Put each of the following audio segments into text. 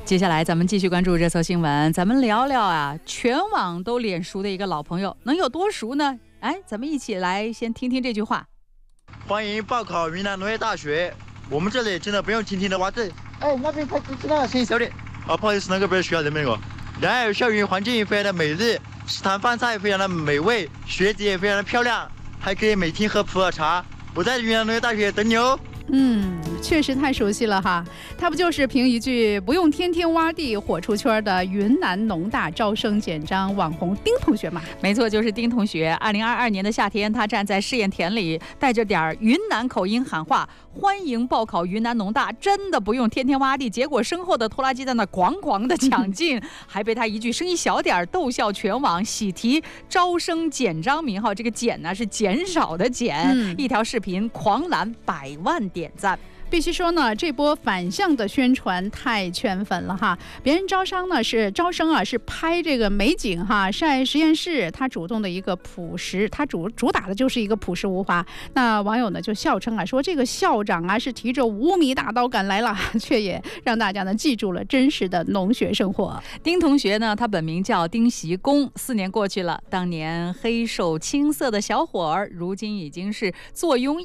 接下来咱们继续关注热搜新闻，咱们聊聊啊，全网都脸熟的一个老朋友，能有多熟呢？哎，咱们一起来先听听这句话。 欢迎报考云南农业大学，我们这里真的不用听听的哇这，哎，那边太直接了，声音小点。不好意思，那个不是学校人民哦。然而校园环境非常的美丽，食堂饭菜非常的美味，学姐也非常的漂亮，还可以每天喝普洱茶。我在云南农业大学等你哦。 确实太熟悉了哈，他不就是凭一句不用天天挖地火出圈的云南农大招生简章网红丁同学吗？ 没错，就是丁同学。2022年的夏天，他站在试验田里，带着点云南口音喊话：“欢迎报考云南农大，真的不用天天挖地。”结果身后的拖拉机在那咣咣的抢进，还被他一句声音小点逗笑全网，喜提招生简章名号。这个减呢是减少的减，一条视频狂揽100万点赞。 必须说呢，这波反向的宣传太圈粉了哈！别人招生啊是拍这个美景哈，晒实验室，他主动的一个朴实，他主打的就是一个朴实无华。那网友呢就笑称啊，说这个校长啊是提着5米大刀赶来了，却也让大家呢记住了真实的农学生活。 丁同学呢，他本名叫丁习公，4年过去了，当年黑瘦青涩的小伙儿，如今已经是坐拥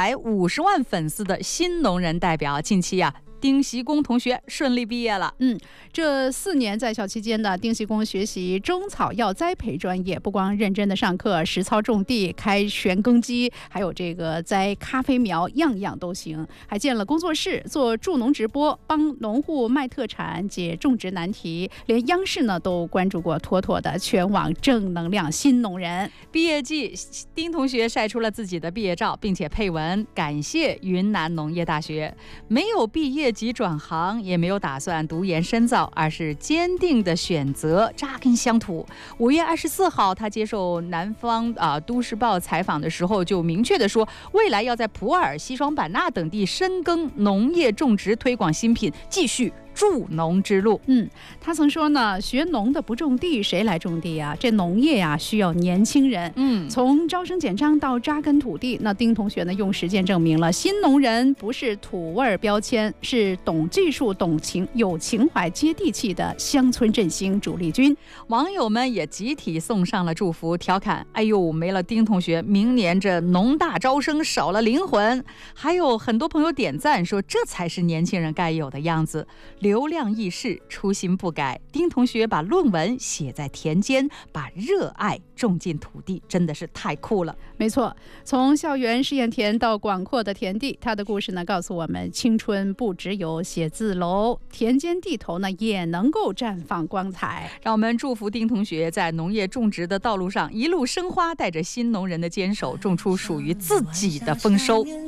150万粉丝的新农人代表。近期啊，丁习公同学顺利毕业了。 这4年在校期间呢，丁习公学习中草药栽培专业，不光认真的上课，实操种地、开旋耕机，还有这个栽咖啡苗，样样都行。还建了工作室，做助农直播，帮农户卖特产，解种植难题。连央视呢都关注过，妥妥的全网正能量新农人。 毕业季，丁同学晒出了自己的毕业照，并且配文感谢云南农业大学，没有毕业即转行，也没有打算读研深造，而是坚定的选择扎根乡土。5月24号，他接受南方都市报采访的时候，就明确的说，未来要在普洱、西双版纳等地深耕农业种植，推广新品，继续助农之路。 他曾说呢，学农的不种地，谁来种地啊？这农业呀，需要年轻人。从招生简章到扎根土地，那丁同学呢，用实践证明了新农人不是土味标签，是懂技术、有情怀、接地气的乡村振兴主力军。 网友们也集体送上了祝福，调侃：“哎呦，没了丁同学，明年这农大招生少了灵魂。”还有很多朋友点赞说，这才是年轻人该有的样子。流量易逝，初心不改。丁同学把论文写在田间，把热爱种进土地，真的是太酷了。 没错，从校园试验田到广阔的田地，他的故事呢告诉我们，青春不只有写字楼，田间地头呢也能够绽放光彩。 让我们祝福丁同学在农业种植的道路上一路生花，带着新农人的坚守，种出属于自己的丰收。